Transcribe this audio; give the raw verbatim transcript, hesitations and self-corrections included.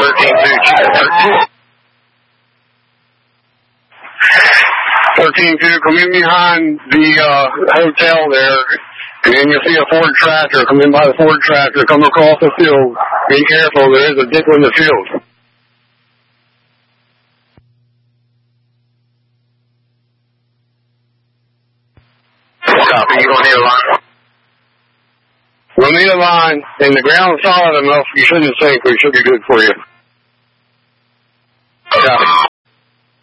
thirteen two, thirteen two, come in behind the uh, hotel there, and then you'll see a Ford tractor. Come in by the Ford tractor, come across the field. Be careful, there is a dip in the field. Copy, you don't need a line. We'll need a line, and the ground's solid enough, you shouldn't sink, we should be good for you. Copy.